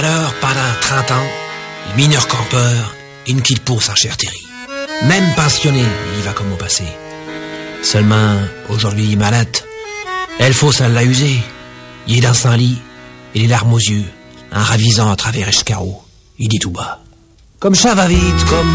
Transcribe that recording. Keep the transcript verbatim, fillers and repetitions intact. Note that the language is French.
Alors, pendant trente ans, le mineur campeur, une qui le pousse en cher Terry. Même pensionné, il y va comme au passé. Seulement, aujourd'hui, il est malade. Elle faut ça l'a usé. Il est dans son lit, et les larmes aux yeux, en ravisant à travers escarreau. Il dit tout bas. Comme ça va vite, comme